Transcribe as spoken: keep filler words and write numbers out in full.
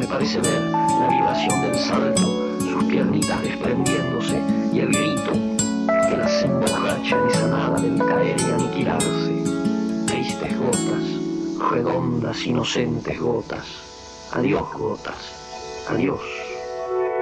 Me parece ver la vibración del salto, sus piernitas desprendiéndose y el grito que las emborracha en esa nada del caer y aniquilarse. Tristes gotas, redondas, inocentes gotas. Adiós, gotas. Adiós.